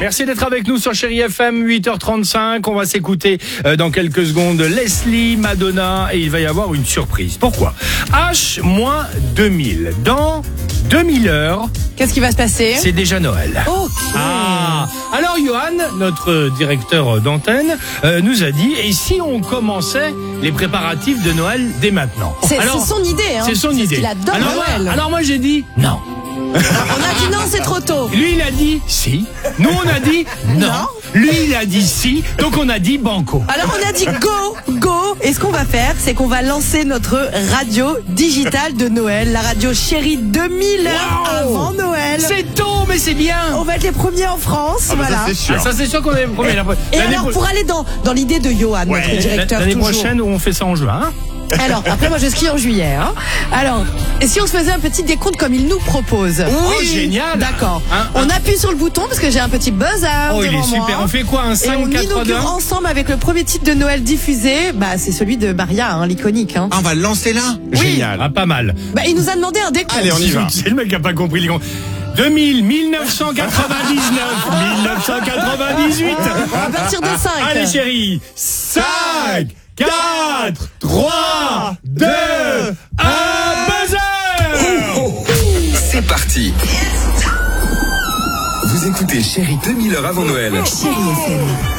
Merci d'être avec nous sur Chérie FM, 8h35. On va s'écouter dans quelques secondes Leslie, Madonna, et il va y avoir une surprise. Pourquoi ? H-2000. Dans 2000 heures. Qu'est-ce qui va se passer ? C'est déjà Noël. Ok. Ah. Alors Johan, notre directeur d'antenne, nous a dit, et si on commençait les préparatifs de Noël dès maintenant ? C'est son idée, hein. C'est son idée. Il adore Noël. Alors moi j'ai dit non. On a dit non, c'est trop tôt. Lui il a dit si. Nous on a dit non. Lui il a dit si. Donc on a dit banco. Alors on a dit go. Et ce qu'on va faire, c'est qu'on va lancer notre radio digitale de Noël, la radio Chérie 2000 heures avant Noël. C'est tôt, mais c'est bien. On va être les premiers en France, voilà. Ça c'est sûr. Ça c'est sûr qu'on est les premiers. Et alors pour aller dans l'idée de Johan, notre directeur l'année toujours. prochaine on fait ça en juin. Hein. Alors, après moi je skie en juillet. Hein. Alors, et si on se faisait un petit décompte comme il nous propose ? Oui, génial. D'accord. On appuie sur le bouton parce que j'ai un petit buzzer devant Il est super. moi. On fait quoi, un 5, et on 4, 3, 2 inaugure ensemble avec le premier titre de Noël diffusé. Bah, c'est celui de Maria, hein, l'iconique. Hein. Ah, on va le lancer là. Génial. Ah, pas mal. Bah, il nous a demandé un décompte. Allez, on y va. C'est le mec qui a pas compris les comptes. 2000, 1999, 1998. À partir de 5. Allez chérie, 5, 4, 3, 2, 1, buzzer. C'est parti. Vous écoutez Chérie 2000 heures avant Noël. Chérie FM.